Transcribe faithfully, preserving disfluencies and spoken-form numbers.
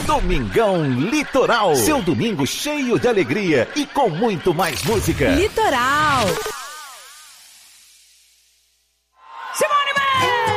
Domingão Litoral. Seu domingo cheio de alegria e com muito mais música. Litoral.